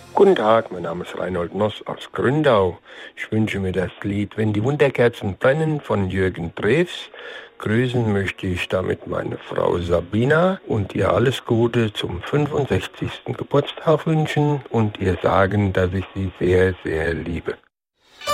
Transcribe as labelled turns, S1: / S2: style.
S1: Guten Tag, mein Name ist Reinhold Noss aus Gründau. Ich wünsche mir das Lied Wenn die Wunderkerzen brennen von Jürgen Drews. Grüßen möchte ich damit meine Frau Sabina und ihr alles Gute zum 65. Geburtstag wünschen und ihr sagen, dass ich sie sehr, sehr liebe.